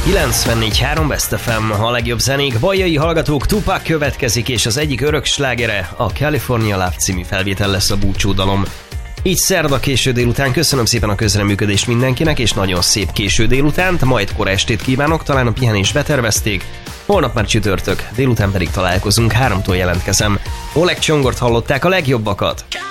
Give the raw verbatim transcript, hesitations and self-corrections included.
kilencvennégy három Best ef em, a legjobb zenék, bajai hallgatók, Tupac következik, és az egyik örök slágere, a California Love című felvétel lesz a búcsúdalom. Így szerda késő délután, köszönöm szépen a közreműködést mindenkinek, és nagyon szép késő délutánt, majd kora estét kívánok, talán a pihenést betervezték. Holnap már csütörtök, délután pedig találkozunk, háromtól jelentkezem. Oleg Csongort hallották, a legjobbakat.